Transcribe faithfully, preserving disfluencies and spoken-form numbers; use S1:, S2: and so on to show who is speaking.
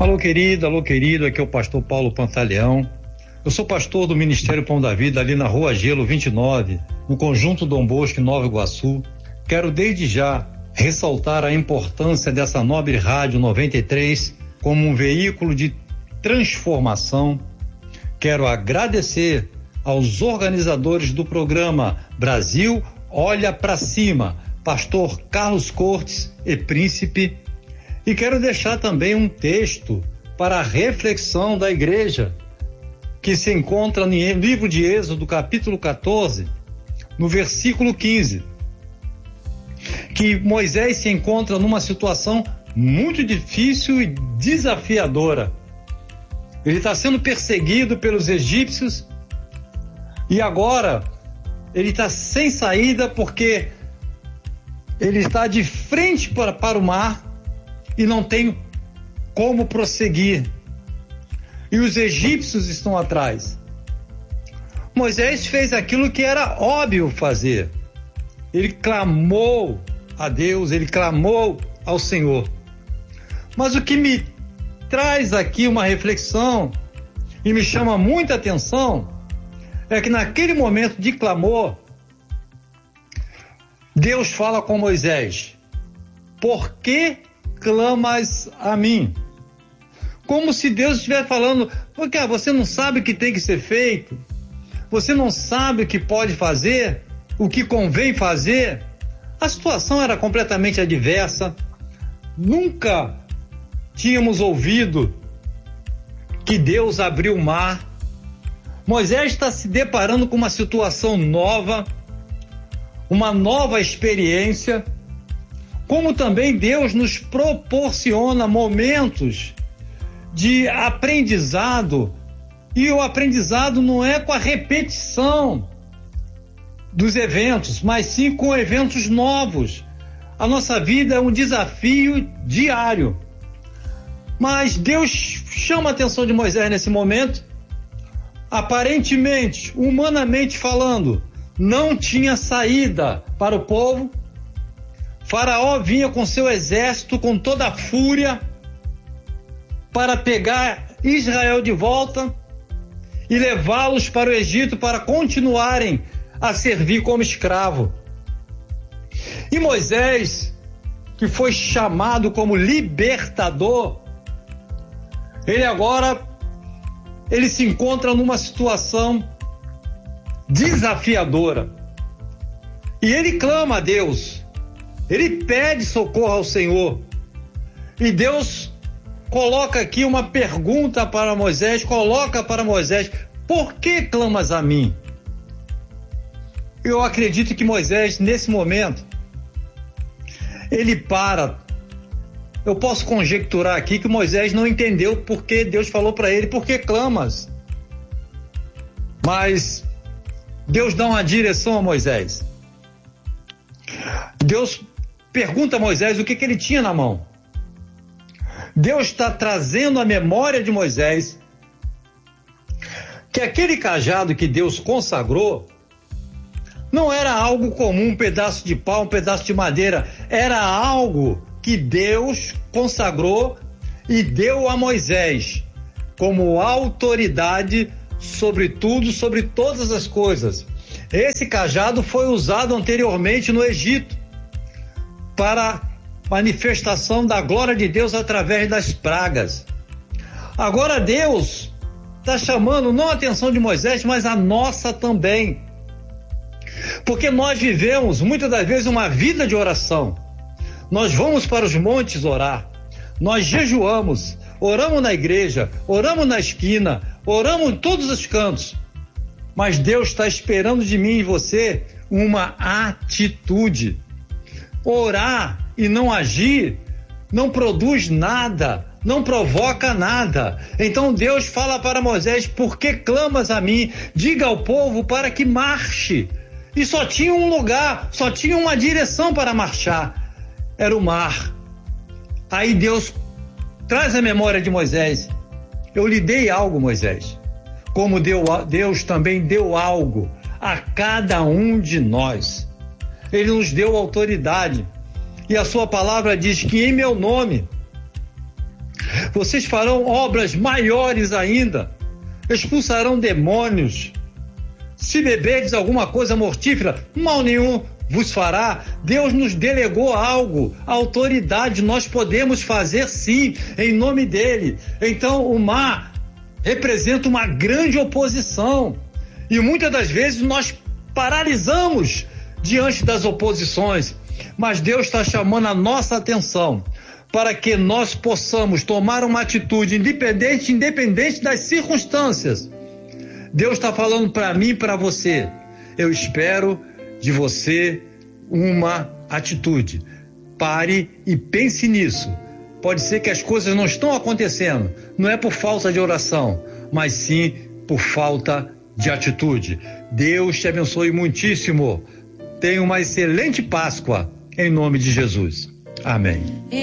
S1: Alô querido, alô querido, aqui é o pastor Paulo Pantaleão. Eu sou pastor do Ministério Pão da Vida ali na Rua Gelo vinte e nove, no Conjunto Dom Bosco, em Nova Iguaçu. Quero desde já ressaltar a importância dessa nobre rádio noventa e três como um veículo de transformação. Quero agradecer aos organizadores do programa Brasil Olha Pra Cima, pastor Carlos Cortes e Príncipe. E quero deixar também um texto para a reflexão da igreja, que se encontra no livro de Êxodo, capítulo quatorze, no versículo quinze, que Moisés se encontra numa situação muito difícil e desafiadora. Ele está sendo perseguido pelos egípcios e agora ele está sem saída porque ele está de frente para, para o mar e não tem como prosseguir. E os egípcios estão atrás. Moisés fez aquilo que era óbvio fazer. Ele clamou a Deus, ele clamou ao Senhor. Mas o que me traz aqui uma reflexão e me chama muita atenção é que naquele momento de clamor, Deus fala com Moisés: por que clamas a mim? Como se Deus estivesse falando: porque você não sabe o que tem que ser feito, você não sabe o que pode fazer, o que convém fazer. A situação era completamente adversa. Nunca tínhamos ouvido que Deus abriu o mar. Moisés está se deparando com uma situação nova, uma nova experiência, como também Deus nos proporciona momentos de aprendizado, e o aprendizado não é com a repetição dos eventos, mas sim com eventos novos. A nossa vida é um desafio diário. Mas Deus chama a atenção de Moisés nesse momento. Aparentemente, humanamente falando, não tinha saída para o povo. Faraó vinha com seu exército com toda a fúria para pegar Israel de volta e levá-los para o Egito para continuarem a servir como escravo. E Moisés, que foi chamado como libertador, ele agora ele se encontra numa situação desafiadora. E ele clama a Deus, ele pede socorro ao Senhor. E Deus coloca aqui uma pergunta para Moisés, coloca para Moisés: por que clamas a mim? Eu acredito que Moisés, nesse momento, ele para. Eu posso conjecturar aqui que Moisés não entendeu porque Deus falou para ele: por que clamas? Mas Deus dá uma direção a Moisés. Deus pergunta a Moisés o que, que ele tinha na mão. Deus está trazendo à memória de Moisés que aquele cajado que Deus consagrou não era algo comum, um pedaço de pau, um pedaço de madeira. Era algo que Deus consagrou e deu a Moisés como autoridade sobre tudo, sobre todas as coisas. Esse cajado foi usado anteriormente no Egito para manifestação da glória de Deus através das pragas. Agora Deus está chamando não a atenção de Moisés, mas a nossa também. Porque nós vivemos muitas das vezes uma vida de oração. Nós vamos para os montes orar, nós jejuamos, oramos na igreja, oramos na esquina, oramos em todos os cantos. Mas Deus está esperando de mim e você uma atitude. Orar e não agir não produz nada, não provoca nada. Então Deus fala para Moisés: por que clamas a mim? Diga ao povo para que marche. E só tinha um lugar, só tinha uma direção para marchar. Era o mar. Aí Deus traz a memória de Moisés: eu lhe dei algo, Moisés, como deu, Deus também deu algo a cada um de nós. Ele nos deu autoridade. E a sua palavra diz que em meu nome Vocês farão obras maiores ainda, expulsarão demônios. Se beberdes alguma coisa mortífera, mal nenhum vos fará. Deus nos delegou algo, autoridade, nós podemos fazer sim, em nome dele. Então o mar representa uma grande oposição e muitas das vezes nós paralisamos diante das oposições, mas Deus está chamando a nossa atenção para que nós possamos tomar uma atitude independente, independente das circunstâncias. Deus está falando para mim e para você. Eu espero de você uma atitude. Pare e pense nisso. Pode ser que as coisas não estão acontecendo. Não é por falta de oração, mas sim por falta de atitude. Deus te abençoe muitíssimo. Tenha uma excelente Páscoa, em nome de Jesus. Amém.